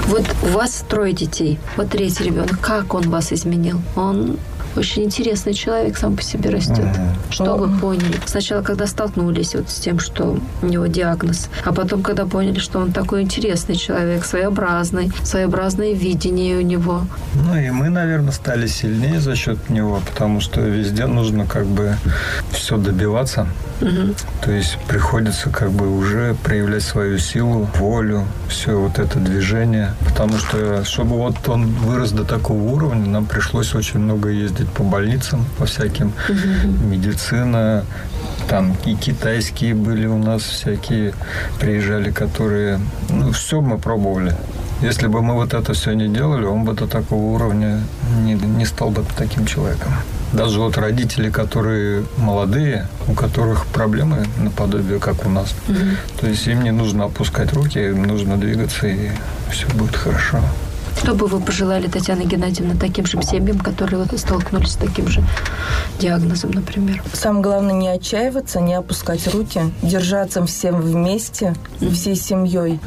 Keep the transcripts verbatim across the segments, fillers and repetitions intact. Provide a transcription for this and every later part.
Вот у вас трое детей, вот третий ребенок. Как он вас изменил? Он очень интересный человек, сам по себе растет. Mm-hmm. Что вы поняли? Сначала, когда столкнулись вот с тем, что у него диагноз, а потом, когда поняли, что он такой интересный человек, своеобразный, своеобразное видение у него. Ну и мы, наверное, стали сильнее за счет него, потому что везде нужно как бы все добиваться. Mm-hmm. То есть приходится как бы уже проявлять свою силу, волю, все вот это движение. Потому что, чтобы вот он вырос до такого уровня, нам пришлось очень много ездить по больницам, по всяким, mm-hmm. медицина, там и китайские были у нас всякие, приезжали, которые, ну, все мы пробовали. Если бы мы вот это все не делали, он бы до такого уровня не, не стал бы таким человеком. Даже вот родители, которые молодые, у которых проблемы наподобие, как у нас. Mm-hmm. То есть им не нужно опускать руки, им нужно двигаться, и все будет хорошо. Что бы вы пожелали, Татьяна Геннадьевна, таким же семьям, которые вот столкнулись с таким же диагнозом, например? Самое главное, не отчаиваться, не опускать руки, держаться всем вместе, mm-hmm. всей семьей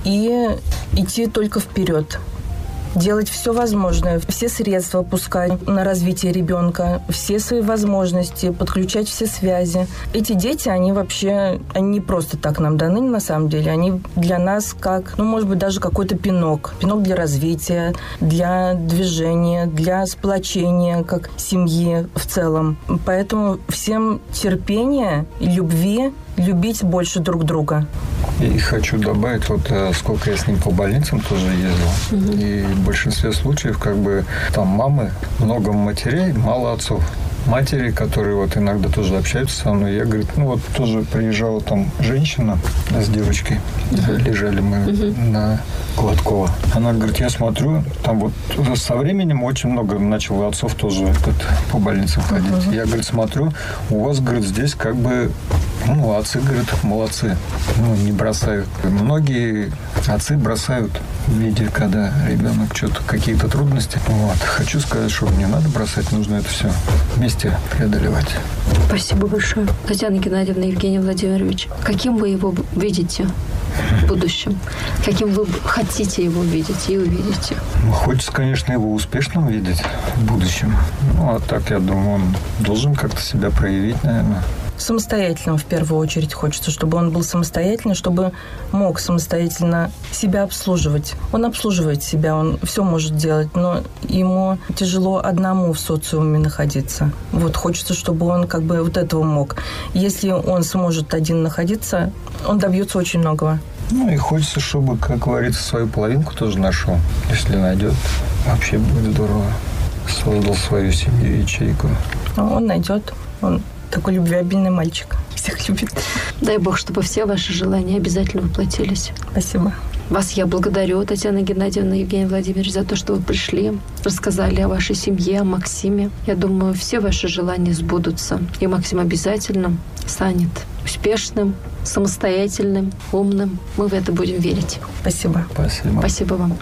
и идти только вперед. Делать все возможное, все средства пускать на развитие ребенка, все свои возможности, подключать все связи. Эти дети, они вообще, они не просто так нам даны, на самом деле. Они для нас как, ну, может быть, даже какой-то пинок. Пинок для развития, для движения, для сплочения, как семьи в целом. Поэтому всем терпения и любви, любить больше друг друга. И хочу добавить, вот сколько я с ним по больницам тоже ездил. Угу. И в большинстве случаев, как бы, там мамы, много матерей, мало отцов. Матери, которые вот иногда тоже общаются со мной. Я, говорит, ну вот тоже приезжала там женщина с девочкой. Uh-huh. Лежали мы uh-huh. на Гладкова. Она говорит, я смотрю, там вот со временем очень много начало отцов тоже этот, по больницам ходить. Uh-huh. Я, говорит, смотрю, у вас, говорит, здесь как бы, ну, отцы, говорит, молодцы. Ну, не бросают. Многие отцы бросают, видя, когда ребенок что-то, какие-то трудности. Вот. Хочу сказать, что не надо бросать, нужно это все вместе преодолевать. Спасибо большое. Татьяна Геннадьевна, Евгений Владимирович, каким вы его видите в будущем? Каким вы хотите его видеть и увидите? Хочется, конечно, его успешным видеть в будущем. Ну, а так, я думаю, он должен как-то себя проявить, наверное. Самостоятельным в первую очередь хочется, чтобы он был самостоятельным, чтобы мог самостоятельно себя обслуживать. Он обслуживает себя, он все может делать, но ему тяжело одному в социуме находиться. Вот хочется, чтобы он как бы вот этого мог. Если он сможет один находиться, он добьется очень многого. Ну и хочется, чтобы, как говорится, свою половинку тоже нашел. Если найдет, вообще будет здорово. Создал свою семью, ячейку. Он найдет. Он такой любвеобильный мальчик. Всех любит. Дай Бог, чтобы все ваши желания обязательно воплотились. Спасибо. Вас я благодарю, Татьяна Геннадьевна, Евгений Владимирович, за то, что вы пришли, рассказали о вашей семье, о Максиме. Я думаю, все ваши желания сбудутся. И Максим обязательно станет успешным, самостоятельным, умным. Мы в это будем верить. Спасибо. Спасибо. Спасибо вам.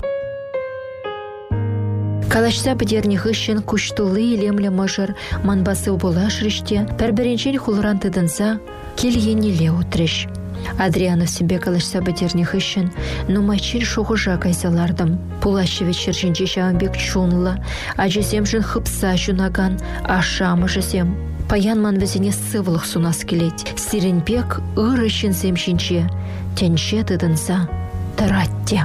Калашса бідерних ішін күштулы илемлі мұжыр манбасы болаш ріште, пәрбіренчел хулран тыдынса, келгенеле утреш. Адрианов себе калашса бідерних ішін, нумайчел шоғыжа кайзалардым. Пулашевич шыржинче шамбек чунла, ажызем жын хыпса жунаган, ашамы жызем. Паянман візіне сывылық сунас келет. Сиренбек ырышын земшінче, тенше тыдынса, таратте.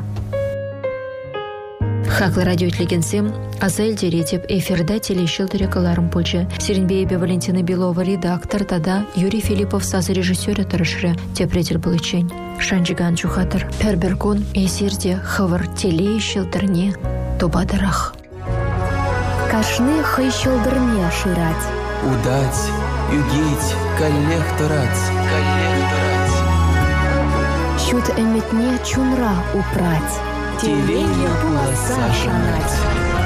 Хаклы радио тлегенсем, Азель Деретев, эфирда телешил тарекаларым пульчы. Сиренбеебе Валентина Белова, редактор, тада Юрий Филиппов, сазы режиссера тарышыры, тепретель былычень. Шанджиган Чухатар, Пербергон, эсирде, хавар телешил тарне, тобадарах. Кашны хайшыл дырне шырать. Удать, югить, коллекторать, коллекторать. Чуд эметне чунра упрать. Теленья пуласа шанать.